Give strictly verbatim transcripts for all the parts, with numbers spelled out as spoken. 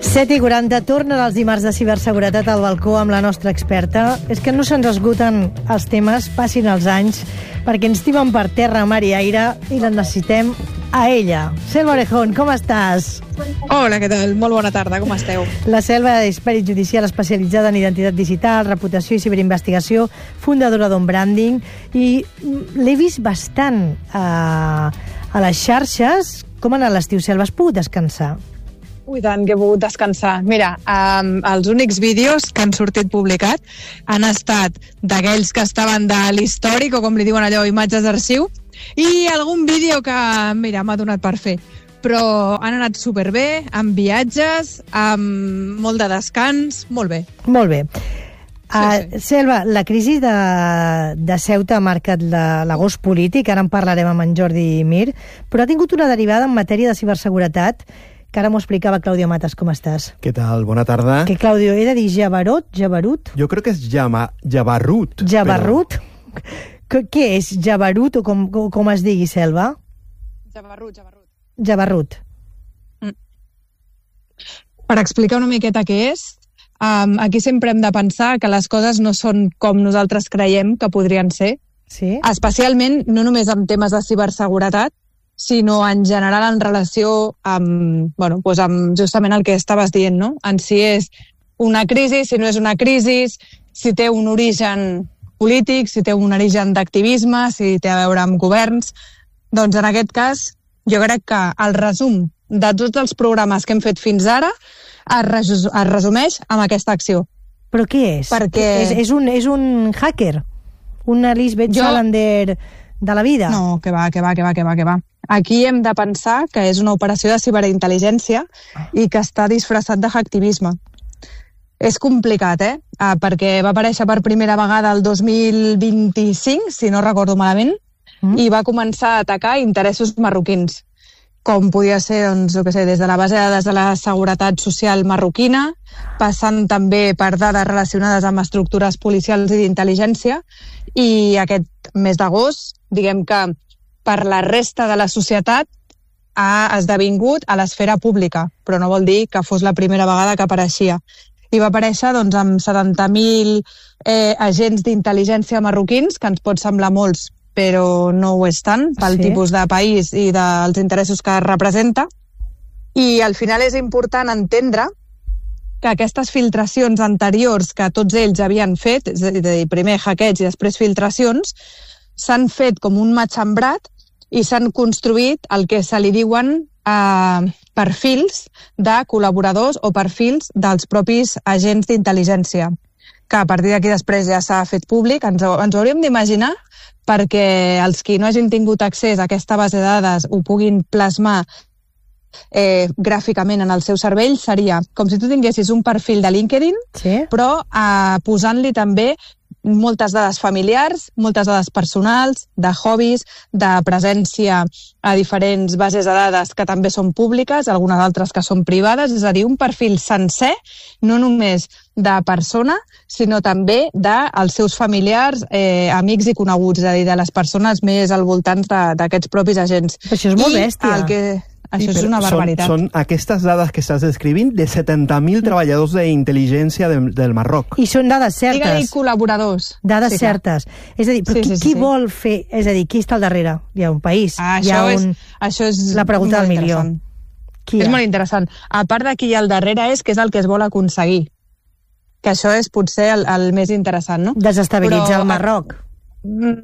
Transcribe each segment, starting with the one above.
set i quaranta, tornen els dimarts de ciberseguretat al balcó amb la nostra experta. És que no se'ns esgoten els temes, passin els anys, perquè ens timen per terra, mar i aire, i la necessitem a ella. Selva Orejón, com estàs? Hola, què tal? Molt bona tarda, com esteu? La Selva és perit judicial especialitzada en identitat digital, reputació i ciberinvestigació, fundadora d'On Branding, i l'he vist bastant a, a les xarxes. Com ha anat l'estiu, Selva? Has pogut descansar? Ui, tant que he pogut descansar. Mira, um, els únics vídeos que han sortit publicat han estat d'aquells que estaven de l'històric, o com li diuen allò, imatges d'arxiu, i algun vídeo que, mira, m'ha donat per fer. Però han anat superbé, amb viatges, amb molt de descans, molt bé. Molt bé. Sí, Uh, sí. Selva, la crisi de, de Ceuta ha marcat l'agost polític, ara en parlarem amb en Jordi Mir, però ha tingut una derivada en matèria de ciberseguretat, que ara m'ho explicava Claudio Matas. Com estàs? Què tal? Bona tarda. Que, Claudio, he de dir Jabarot? Jabarut? Jo crec que és Jama, Jabarut. Jabarut? Però... Què és? Jabarut o com, com es digui, Selva? Jabarrut, Jabarrut. Jabarut. Mm. Per explicar una miqueta què és, um, aquí sempre hem de pensar que les coses no són com nosaltres creiem que podrien ser, Sí? especialment no només amb temes de ciberseguretat, sinó en general en relació amb, bueno, doncs amb justament el que estaves dient, no? En si és una crisi, si no és una crisi, si té un origen polític, si té un origen d'activisme, si té a veure amb governs. Doncs en aquest cas, jo crec que el resum de tots els programes que hem fet fins ara es, res es resumeix amb aquesta acció. Però què és? Perquè... És, és, un, és un hacker? Una Lisbeth Jo... Salander de la vida? No, que va, que va, que va, que va, que va. Aquí hem de pensar que és una operació de ciberintel·ligència i que està disfressat de hacktivisme. És complicat, eh? Ah, perquè va aparèixer per primera vegada el dos mil vint-i-cinc, si no recordo malament, mm. i va començar a atacar interessos marroquins, com podia ser, doncs, jo què sé, des de la base de dades de la seguretat social marroquina, passant també per dades relacionades amb estructures policials i d'intel·ligència, i aquest mes d'agost, diguem que per la resta de la societat ha esdevingut a l'esfera pública, però no vol dir que fos la primera vegada que apareixia. I va aparèixer doncs, amb setanta mil eh, agents d'intel·ligència marroquins, que ens pot semblar molts, però no ho és tant, pel Sí. tipus de país i dels interessos que representa. I al final és important entendre que aquestes filtracions anteriors que tots ells havien fet, és a dir, primer hackeig i després filtracions, s'han fet com un matxembrat i s'han construït el que se li diuen eh, perfils de col·laboradors o perfils dels propis agents d'intel·ligència, que a partir d'aquí després ja s'ha fet públic. Ens, ens ho hauríem d'imaginar perquè els qui no hagin tingut accés a aquesta base de dades ho puguin plasmar eh, gràficament en el seu cervell. Seria com si tu tinguessis un perfil de LinkedIn, Sí? però eh, posant-li també moltes dades familiars, moltes dades personals, de hobbies, de presència a diferents bases de dades que també són públiques, algunes altres que són privades, és a dir, un perfil sencer, no només de persona, sinó també dels seus familiars, eh, amics i coneguts, és a dir, de les persones més al voltant d'aquests propis agents. Però això és molt I bèstia. El que... Això Sí, és una però barbaritat. Són, són aquestes dades que estàs descrivint de setanta mil treballadors d'intel·ligència de, del Marroc. I són dades Digue-li certes. col·laboradors. Dades Sí, clar. certes. És a dir, però Sí, qui, sí, sí, qui sí. vol fer... És a dir, qui està al darrere? Hi ha un país, Ah, hi ha això, un... és, això és La pregunta molt del milió. interessant. Qui hi És ha? molt interessant. A part de qui hi ha al darrere és que és el que es vol aconseguir. Que això és potser el, el més interessant, no? Desestabilitzar Però- el Marroc. Mm,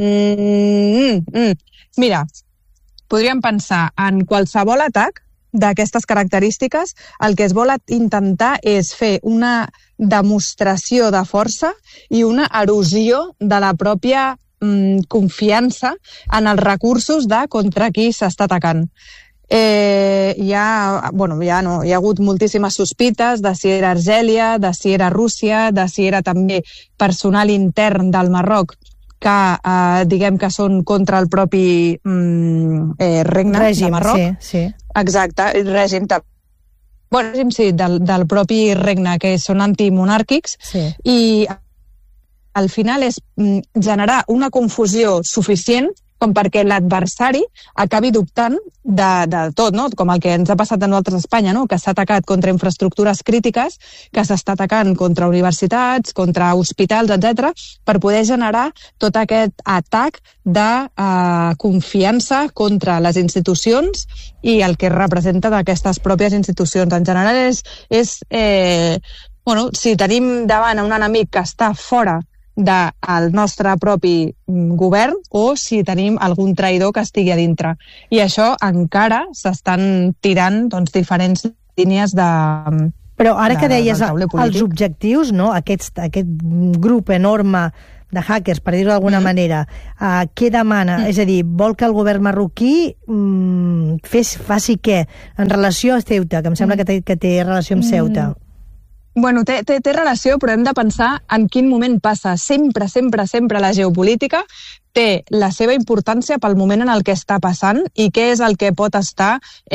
mm, mm. Mira, podríem pensar en qualsevol atac d'aquestes característiques. El que es vol intentar és fer una demostració de força i una erosió de la pròpia mm, confiança en els recursos de contra qui s'està atacant. Eh, hi, ha, bueno, hi, ha, no, hi ha hagut moltíssimes sospites de si era Argèlia, de si era Rússia, de si era també personal intern del Marroc que eh, diguem que són contra el propi mm, eh, regne Règim, de Marroc. sí, sí. Exacte, el règim, bueno, règim sí, del, del propi regne, que són antimonàrquics, Sí. i al final és mm, generar una confusió suficient com perquè l'adversari acabi dubtant de, de tot, no? Com el que ens ha passat a nosaltres a Espanya, no? Que s'ha atacat contra infraestructures crítiques, que s'està atacant contra universitats, contra hospitals, etcètera, per poder generar tot aquest atac de eh, confiança contra les institucions i el que representa d'aquestes pròpies institucions. En general és, és eh, bueno, si tenim davant un enemic que està fora del nostre propi govern o si tenim algun traïdor que estigui a dintre. I això encara s'estan tirant doncs, diferents línies de... Però ara de, que deies els objectius, no? Aquest, aquest grup enorme de hackers, per dir-ho d'alguna mm. manera, uh, què demana? Mm. És a dir, vol que el govern marroquí mm, fes, faci què? En relació a Ceuta, que em sembla mm. que, té, que té relació amb Ceuta. Mm. Bueno, té, té, té relació, però hem de pensar en quin moment passa. Sempre, sempre, sempre la geopolítica té la seva importància pel moment en el que està passant i què és el que pot estar...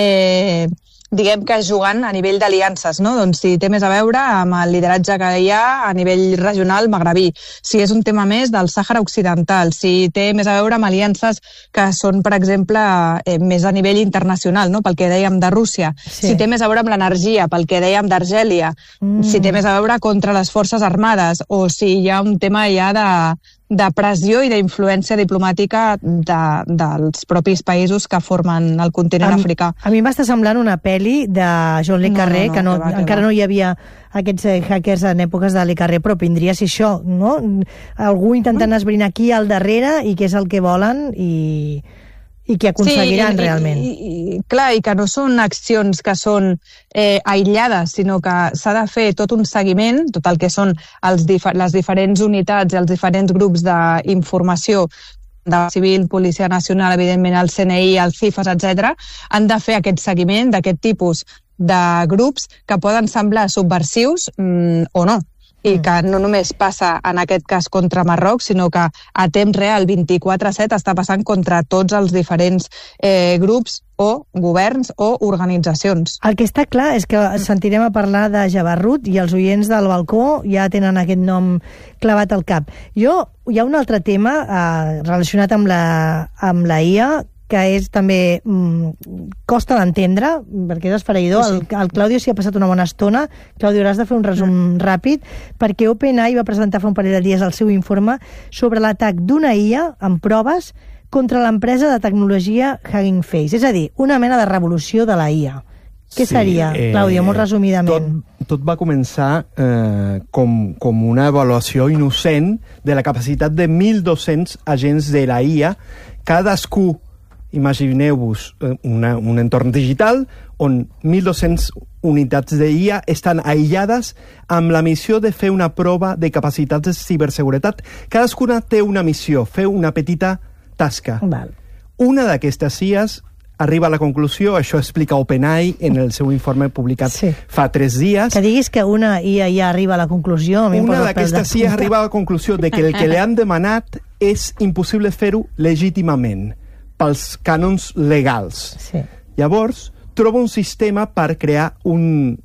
Eh, diguem que jugant a nivell d'aliances, no? Doncs si té més a veure amb el lideratge que hi ha a nivell regional magrebí, si és un tema més del Sàhara Occidental, si té més a veure amb aliances que són, per exemple, eh, més a nivell internacional, no? Pel que dèiem de Rússia, sí. Si té més a veure amb l'energia, pel que dèiem d'Argèlia, mm. si té més a veure contra les forces armades o si hi ha un tema ja de... de pressió i d'influència diplomàtica de, dels propis països que formen el continent a, africà. A mi m'està semblant una pel·li de Jean Le Carré, no, no, no, que, no, que va, encara que no hi havia aquests hackers en èpoques de Le Carré, però vindria a ser això, no? Algú intentant esbrinar aquí al darrere i què és el que volen i... i que aconseguiran sí, i, realment. I, i, clar, i que no són accions que són eh, aïllades, sinó que s'ha de fer tot un seguiment, tot el que són els dif les diferents unitats i els diferents grups d'informació de civil, Policia Nacional, evidentment el C N I, el CIFAS, etcètera, han de fer aquest seguiment d'aquest tipus de grups que poden semblar subversius mm, o no. I que no només passa en aquest cas contra Marroc, sinó que a temps real vint-i-quatre set està passant contra tots els diferents eh, grups o governs o organitzacions. El que està clar és que sentirem a parlar de Jabarrut i els oients del balcó ja tenen aquest nom clavat al cap. Jo, hi ha un altre tema eh, relacionat amb la, amb la I A que és també mm, costa d'entendre, perquè és esfereïdor. Sí, sí. El, el Claudio s'hi ha passat una bona estona. Claudio, hauràs de fer un resum mm. ràpid, perquè OpenAI va presentar fa un parell de dies el seu informe sobre l'atac d'una I A amb proves contra l'empresa de tecnologia Hugging Face. És a dir, una mena de revolució de la I A. Què sí, seria, Claudio, eh, molt resumidament? Tot, tot va començar eh, com, com una avaluació innocent de la capacitat de mil dos-cents agents de la I A, cadascú. Imagineu-vos un entorn digital on mil dos-cents unitats de I A estan aïllades amb la missió de fer una prova de capacitats de ciberseguretat. Cadascuna té una missió, fer una petita tasca. Val. Una d'aquestes I As arriba a la conclusió, això explica OpenAI en el seu informe publicat sí. fa tres dies. Que diguis que una I A ja arriba a la conclusió... A mi una d'aquestes I A arriba a la conclusió de que el que li han demanat és impossible fer-ho legítimament, pels cànons legals. Sí. Llavors, troba un sistema per crear un,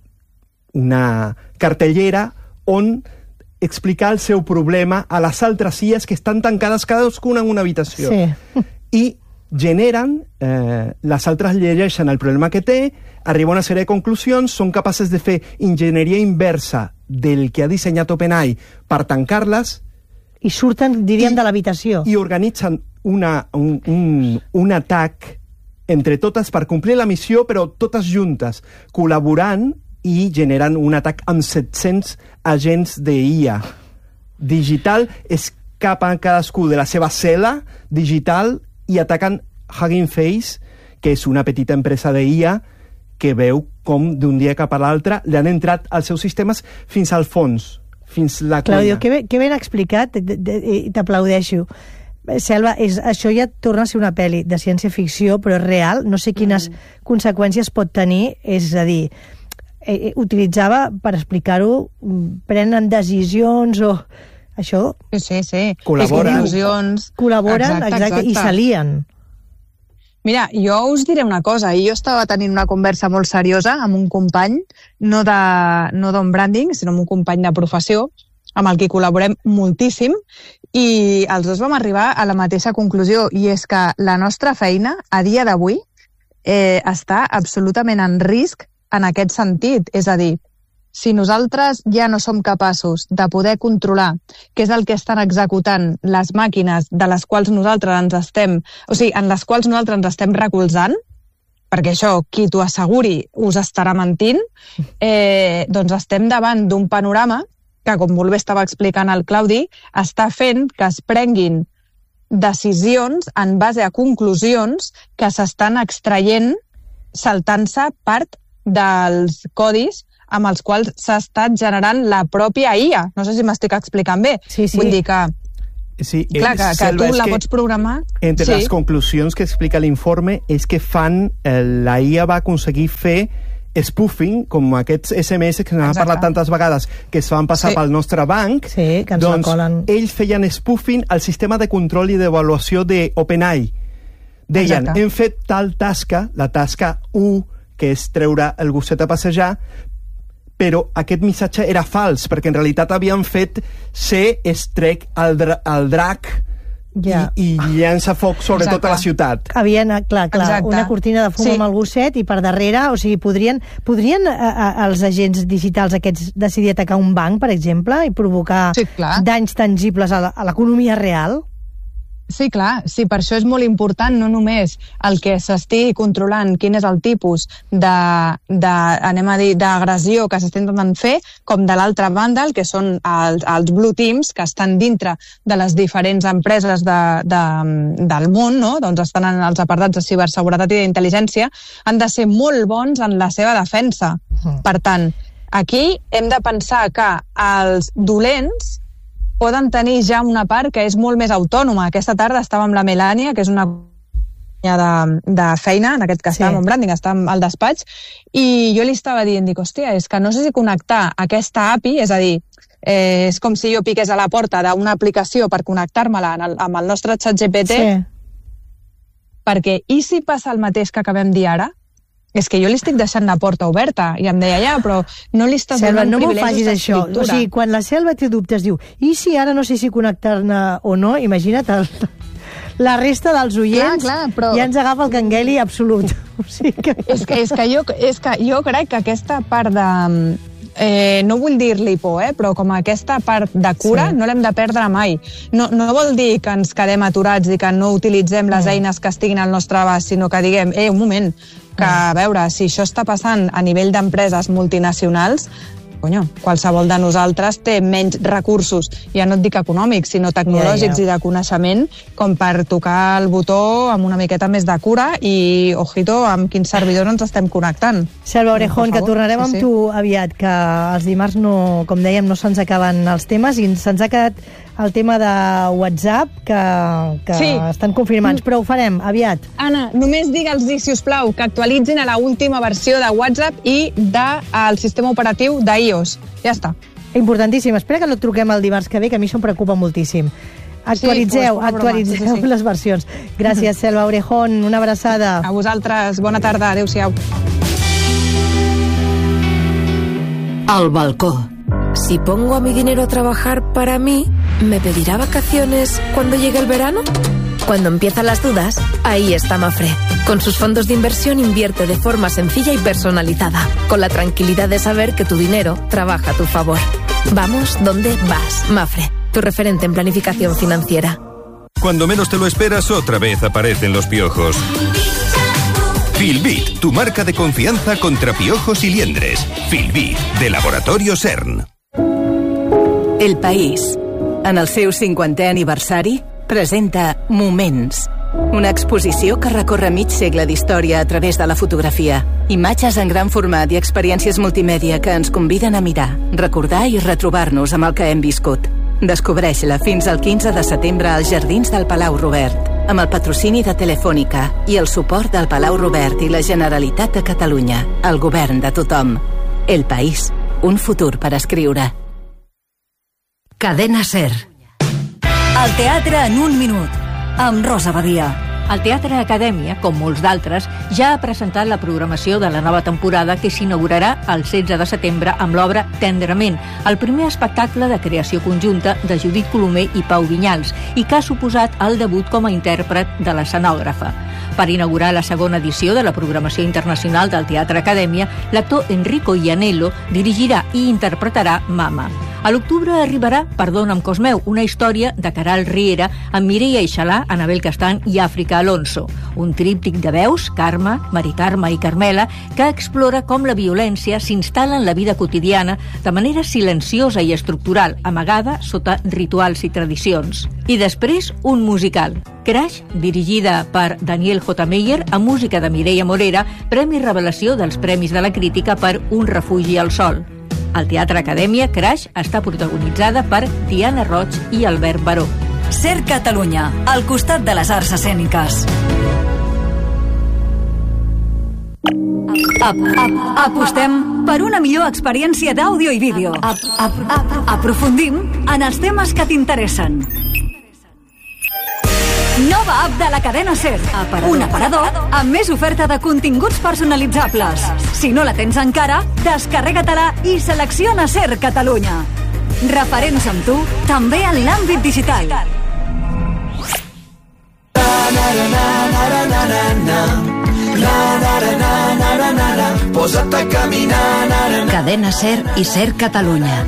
una cartellera on explicar el seu problema a les altres I As que estan tancades cadascuna en una habitació. Sí. I generen, eh, les altres llegeixen el problema que té, arriba una sèrie de conclusions, són capaces de fer enginyeria inversa del que ha dissenyat OpenAI per tancar-les. I surten, diríem, I, de l'habitació. I organitzen una, un, un, un atac entre totes per complir la missió, però totes juntes, col·laborant i generant un atac amb set-cents agents de I A. Digital, escapen cadascú de la seva cel·la digital i ataquen Hugging Face, que és una petita empresa de I A que veu com d'un dia cap a l'altre li han entrat als seus sistemes fins al fons, fins la cuina. Claudio, que ben, que ben explicat, t'aplaudeixo. Selva, és, això ja torna a ser una pel·li de ciència-ficció, però és real, no sé quines mm. conseqüències pot tenir, és a dir, eh, utilitzava, per explicar-ho, prenen decisions o... Això... Sí, sí, sí. Col·laboren. Col·laboren, exacte, exacte, exacte, i s'alien. Mira, jo us diré una cosa. Jo estava tenint una conversa molt seriosa amb un company, no de no d'on branding, sinó amb un company de professió, amb el que col·laborem moltíssim, i els dos vam arribar a la mateixa conclusió, i és que la nostra feina, a dia d'avui, eh, està absolutament en risc en aquest sentit. És a dir, si nosaltres ja no som capaços de poder controlar què és el que estan executant les màquines de les quals nosaltres ens estem, o sigui, en les quals nosaltres ens estem recolzant, perquè això, qui t'ho asseguri, us estarà mentint, eh, doncs estem davant d'un panorama que, com molt bé estava explicant el Claudi, està fent que es prenguin decisions en base a conclusions que s'estan extraient saltant-se part dels codis amb els quals s'ha estat generant la pròpia I A. No sé si m'estic explicant bé. Sí, sí. Vull dir que, sí, clar, que, que Selva, tu la que pots programar... Entre sí. les conclusions que explica l'informe és que fan, eh, la I A va aconseguir fer spoofing, com aquests S M S que n'hem parlat tantes vegades, que es van passar sí. pel nostre banc, sí, que ens doncs colen. Ells feien spoofing al sistema de control i d'avaluació d'OpenAI. Deien, exacte. Hem fet tal tasca, la tasca u, que és treure el gosset a passejar, però aquest missatge era fals, perquè en realitat havien fet ser estrec al, dra al drac yeah. i, i llança foc sobre exacte. Tota la ciutat. Havien, clar, clar, exacte. Una cortina de fum sí. amb el gosset i per darrere, o sigui, podrien, podrien a, a, els agents digitals aquests decidir atacar un banc, per exemple, i provocar sí, danys tangibles a l'economia real? Sí, clar, sí, per això és molt important no només el que s'estigui controlant quin és el tipus de, de anem a dir, d'agressió que s'està intentant fer, com de l'altra banda, el que són els, els blue teams que estan dintre de les diferents empreses de, de, del món, no? Doncs estan en els apartats de ciberseguretat i d'intel·ligència, han de ser molt bons en la seva defensa. Mm. Per tant, aquí hem de pensar que els dolents poden tenir ja una part que és molt més autònoma. Aquesta tarda estava amb la Melània, que és una de, de feina, en aquest cas sí. estàvem en branding, estàvem al despatx, i jo li estava dient, dic, hòstia, és que no sé si connectar aquesta A P I, és a dir, eh, és com si jo piqués a la porta d'una aplicació per connectar-me-la amb el nostre xat G P T, sí. perquè i si passa el mateix que acabem dir ara? És que jo li estic deixant la porta oberta, i em deia, ja, però no li estàs Selva, donant no privilegis d'escriptura. Això. O sigui, quan la Selva té dubtes, diu, i si ara no sé si connectar-ne o no, imagina't, el, la resta dels oients clar, clar, però... ja ens agafa el cangueli absolut. O sigui que... És que, és que, jo, és que jo crec que aquesta part de... Eh, no vull dir-li por, eh, però com aquesta part de cura sí. no l'hem de perdre mai. No, no vol dir que ens quedem aturats i que no utilitzem les mm. eines que estiguin al nostre abast, sinó que diguem, eh, un moment, que a veure, si això està passant a nivell d'empreses multinacionals, conyo, qualsevol de nosaltres té menys recursos, ja no et dic econòmics, sinó tecnològics ja, ja. i de coneixement, com per tocar el botó amb una miqueta més de cura i, ojito, amb quin servidor ens estem connectant. Selva Orejón, que tornarem sí, sí. amb tu aviat, que els dimarts, no, com dèiem, no se'ns acaben els temes i se'ns ha quedat el tema de WhatsApp, que, que sí. estan confirmats, però ho farem aviat. Anna, només digue'ls, sisplau, que actualitzin a la última versió de WhatsApp i del sistema operatiu d'iOS. Ja està. Importantíssim. Espera que no et truquem el dimarts que ve, que a mi això em preocupa moltíssim. Actualitzeu, sí, actualitzeu sí, sí, sí. les versions. Gràcies, Selva Orejón. Una abraçada. A vosaltres. Bona tarda. Adéu-siau. Al balcó. Si pongo a mi dinero a trabajar para mí, ¿me pedirá vacaciones cuando llegue el verano? Cuando empiezan las dudas, ahí está Mafre. Con sus fondos de inversión invierte de forma sencilla y personalizada, con la tranquilidad de saber que tu dinero trabaja a tu favor. Vamos donde vas, Mafre, tu referente en planificación financiera. Cuando menos te lo esperas, otra vez aparecen los piojos. Filbit, tu marca de confianza contra piojos y liendres. Filbit, de Laboratorio CERN. El País, en el seu cinquantè aniversari, presenta Moments, una exposició que recorre mig segle d'història a través de la fotografia. Imatges en gran format i experiències multimèdia que ens conviden a mirar, recordar i retrobar-nos amb el que hem viscut. Descobreix-la fins al quinze de setembre als Jardins del Palau Robert, amb el patrocini de Telefònica i el suport del Palau Robert i la Generalitat de Catalunya, el govern de tothom. El País, un futur per escriure. Cadena SER. El teatre en un minut, amb Rosa Badia. El Teatre Acadèmia, com molts d'altres, ja ha presentat la programació de la nova temporada que s'inaugurarà el setze de setembre amb l'obra Tendrament, el primer espectacle de creació conjunta de Judit Colomer i Pau Vinyals i que ha suposat el debut com a intèrpret de l'escenògrafa. Per inaugurar la segona edició de la programació internacional del Teatre Acadèmia, l'actor Enrico Iannello dirigirà i interpretarà Mama. A l'octubre arribarà Perdona'm cos meu, una història de Caral Riera amb Mireia Ixalà, Anabel Castan i Àfrica Alonso. Un tríptic de veus, Carme, Mari Carme i Carmela, que explora com la violència s'instal·la en la vida quotidiana de manera silenciosa i estructural, amagada sota rituals i tradicions. I després, un musical. Crash, dirigida per Daniel J. Meyer, amb música de Mireia Morera, Premi Revelació dels Premis de la Crítica per Un refugi al sol. Al Teatre Acadèmia, Crash està protagonitzada per Diana Roig i Albert Baró. Ser Catalunya, al costat de les arts escèniques. Ap, ap, apostem per una millor experiència d'àudio i vídeo. Ap, ap, ap, aprofundim en els temes que t'interessen. Nova app de la cadena SER. Aparador. Un aparador amb més oferta de continguts personalitzables. Si no la tens encara, descarrega-te-la i selecciona SER Catalunya. Referents amb tu, també en l'àmbit digital. Cadena SER i SER Catalunya.